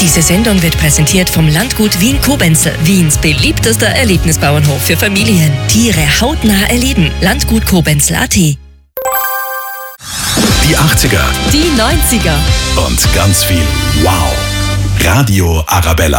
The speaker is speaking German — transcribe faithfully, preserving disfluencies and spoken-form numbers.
Diese Sendung wird präsentiert vom Landgut Wien-Koblenz, Wiens beliebtester Erlebnisbauernhof für Familien. Tiere hautnah erleben. Landgut Koblenz punkt a t. Die achtziger. Die neunziger. Und ganz viel Wow. Radio Arabella.